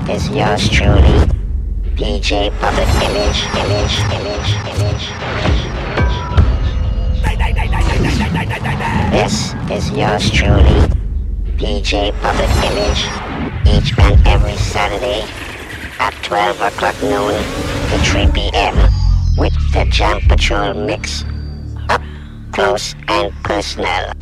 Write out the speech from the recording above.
is yours truly, DJ Public Image. This is yours truly, DJ Public Image, each and every Saturday at 12 o'clock noon to 3 p.m. with the Jam Patrol mix. Up close and personal.